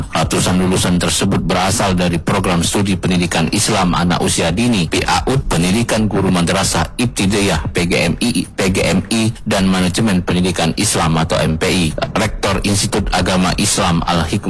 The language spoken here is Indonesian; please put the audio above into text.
Ratusan lulusan tersebut berasal dari program studi pendidikan Islam anak usia dini PAUD, pendidikan guru madrasah Ibtidaiyah PGMI dan manajemen pendidikan Islam atau MPI. Rektor Institut Agama Islam Al-Hikmah